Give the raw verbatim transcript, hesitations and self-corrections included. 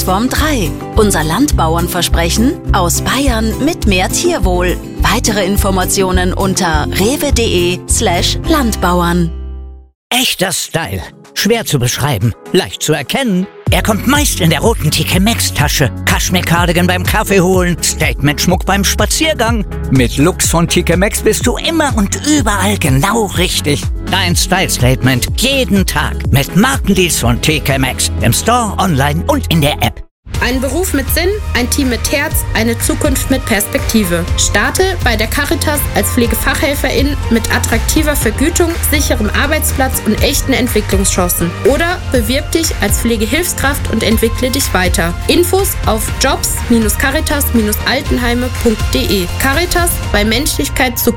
Plattform drei. Unser Landbauernversprechen aus Bayern mit mehr Tierwohl. Weitere Informationen unter rewe.de slash Landbauern. Echter Style. Schwer zu beschreiben, leicht zu erkennen. Er kommt meist in der roten T K Maxx Tasche. Kaschmir-Cardigan beim Kaffee holen, Statement-Schmuck beim Spaziergang. Mit Looks von T K Maxx bist du immer und überall genau richtig. Dein Style-Statement jeden Tag mit Markendeals von T K Maxx im Store, online und in der App. Ein Beruf mit Sinn, ein Team mit Herz, eine Zukunft mit Perspektive. Starte bei der Caritas als Pflegefachhelferin mit attraktiver Vergütung, sicherem Arbeitsplatz und echten Entwicklungschancen. Oder bewirb dich als Pflegehilfskraft und entwickle dich weiter. Infos auf jobs Bindestrich caritas Bindestrich altenheime Punkt de. Caritas, bei Menschlichkeit Zukunft.